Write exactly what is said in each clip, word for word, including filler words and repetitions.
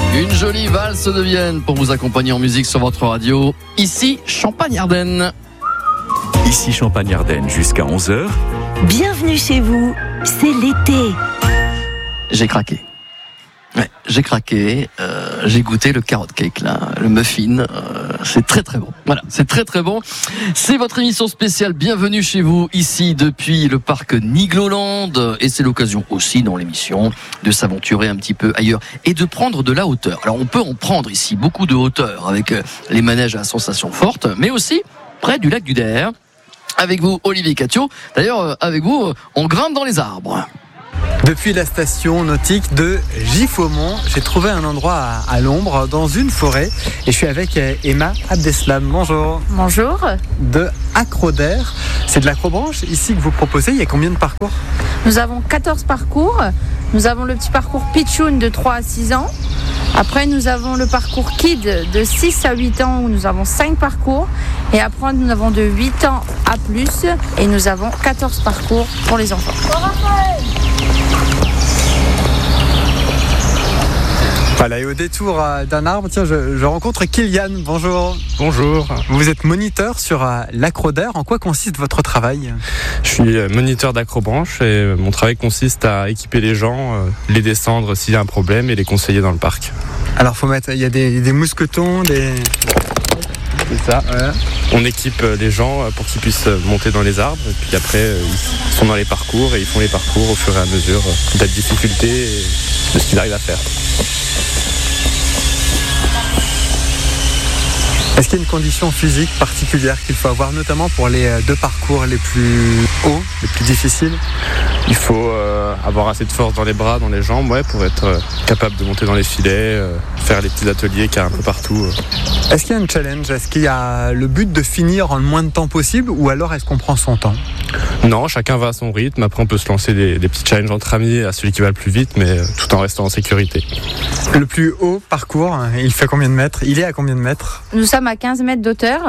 Une jolie valse de Vienne pour vous accompagner en musique sur votre radio. Ici, Champagne-Ardenne. Ici Champagne-Ardenne jusqu'à onze heures. Bienvenue chez vous, c'est l'été. J'ai craqué. Ouais, j'ai craqué. Euh, j'ai goûté le carrot cake, là, le muffin. Euh, c'est très très bon. Voilà, c'est très très bon. C'est votre émission spéciale. Bienvenue chez vous, ici depuis le parc Nigloland. Et c'est l'occasion aussi dans l'émission de s'aventurer un petit peu ailleurs et de prendre de la hauteur. Alors on peut en prendre ici beaucoup de hauteur avec les manèges à sensation forte, mais aussi près du lac du Der. Avec vous, Olivier Catio. D'ailleurs, avec vous, on grimpe dans les arbres. Depuis la station nautique de Giffaumont, j'ai trouvé un endroit à, à l'ombre, dans une forêt. Et je suis avec Emma Abdeslam. Bonjour. Bonjour. De Acrodair. C'est de l'acrobranche ici que vous proposez. Il y a combien de parcours ? Nous avons quatorze parcours. Nous avons le petit parcours Pitchoun de trois à six ans. Après, nous avons le parcours Kid de six à huit ans où nous avons cinq parcours. Et après, nous avons de huit ans à plus et nous avons quatorze parcours pour les enfants. Voilà, et au détour d'un arbre, tiens, je, je rencontre Kylian. Bonjour. Bonjour. Vous êtes moniteur sur l'Acrodair. En quoi consiste votre travail ? Je suis moniteur d'acrobranche et mon travail consiste à équiper les gens, les descendre s'il y a un problème et les conseiller dans le parc. Alors, faut mettre, il y a des, des mousquetons, des... C'est ça. Ouais. On équipe les gens pour qu'ils puissent monter dans les arbres et puis après ils sont dans les parcours et ils font les parcours au fur et à mesure de la difficulté et de ce qu'ils arrivent à faire. Est-ce qu'il y a une condition physique particulière qu'il faut avoir, notamment pour les deux parcours les plus hauts, les plus difficiles ? Il faut euh, avoir assez de force dans les bras, dans les jambes, ouais, pour être euh, capable de monter dans les filets, euh, faire les petits ateliers qu'il y a un peu partout. Euh. Est-ce qu'il y a un challenge ? Est-ce qu'il y a le but de finir en le moins de temps possible ou alors est-ce qu'on prend son temps ? Non, chacun va à son rythme. Après, on peut se lancer des, des petits challenges entre amis à celui qui va le plus vite, mais euh, tout en restant en sécurité. Le plus haut parcours, il fait combien de mètres ? Il est à combien de mètres ? Nous sommes à quinze mètres d'auteur.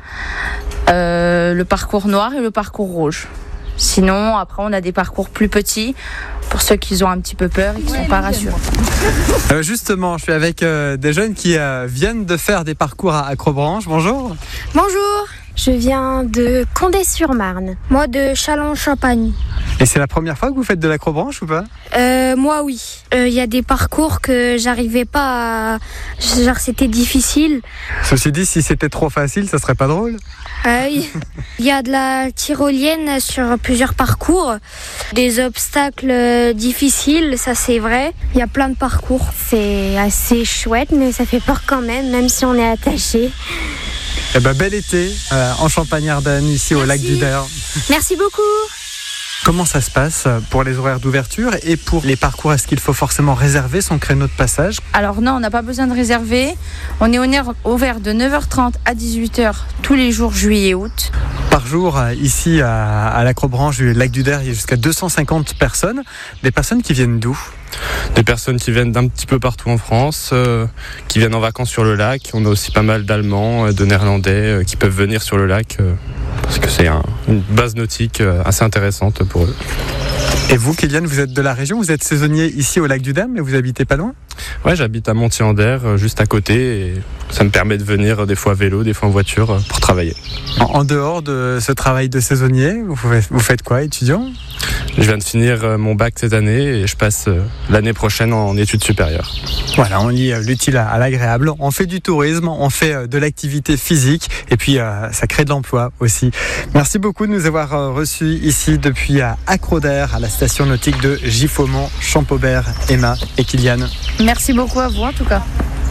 Euh, le parcours noir et le parcours rouge. Sinon, après, on a des parcours plus petits pour ceux qui ont un petit peu peur et qui ne sont pas rassurés. Euh, justement, je suis avec euh, des jeunes qui euh, viennent de faire des parcours à Acrobranche. Bonjour. Bonjour. Je viens de Condé-sur-Marne. Moi, de Châlons-Champagne. Et c'est la première fois que vous faites de l'acrobranche ou pas ? euh, Moi, oui. Il euh, y a des parcours que j'arrivais pas à... Genre, c'était difficile. Ceci dit, si c'était trop facile, ça serait pas drôle. Euh, il y a de la tyrolienne sur plusieurs parcours. Des obstacles difficiles, ça c'est vrai. Il y a plein de parcours. C'est assez chouette, mais ça fait peur quand même, même si on est attaché. Eh ben, bel été euh, en Champagne-Ardenne, ici Merci. Au lac du Der. Merci beaucoup. Comment ça se passe pour les horaires d'ouverture et pour les parcours ? Est-ce qu'il faut forcément réserver son créneau de passage ? Alors non, on n'a pas besoin de réserver. On est ouvert de neuf heures trente à dix-huit heures tous les jours juillet et août. Par jour, ici à, à l'Acrobranche du lac du Der, il y a jusqu'à deux cent cinquante personnes. Des personnes qui viennent d'où ? Des personnes qui viennent d'un petit peu partout en France, euh, qui viennent en vacances sur le lac. On a aussi pas mal d'Allemands, de Néerlandais euh, qui peuvent venir sur le lac euh, parce que c'est un, une base nautique euh, assez intéressante pour eux. Et vous, Kylian, vous êtes de la région, vous êtes saisonnier ici au lac du Der, mais vous habitez pas loin ? Ouais, j'habite à Montier-en-Der, juste à côté, et ça me permet de venir des fois à vélo, des fois en voiture pour travailler. En, en dehors de ce travail de saisonnier, vous, vous faites quoi, étudiant ? Je viens de finir mon bac cette année et je passe l'année prochaine en études supérieures. Voilà, on lie l'utile à l'agréable. On fait du tourisme, on fait de l'activité physique et puis euh, ça crée de l'emploi aussi. Merci beaucoup de nous avoir reçus ici depuis Acrodair, à la station nautique de Giffaumont, Champaubert, Emma et Kylian. Merci beaucoup à vous en tout cas.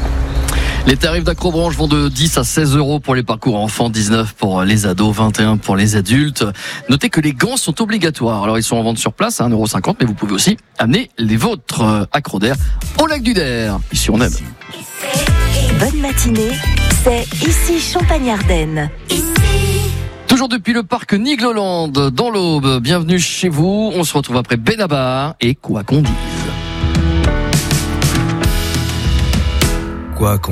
Les tarifs d'Acrobranche vont de dix à seize euros pour les parcours enfants, dix-neuf pour les ados, vingt et un pour les adultes. Notez que les gants sont obligatoires. Alors ils sont en vente sur place à un euro cinquante, mais vous pouvez aussi amener les vôtres. Acrodair au lac du Der. Ici on aime. Bonne matinée, c'est ici Champagne-Ardenne. Toujours depuis le parc Nigloland dans l'Aube. Bienvenue chez vous. On se retrouve après Benabar et quoi qu'on dise. Quoi qu'on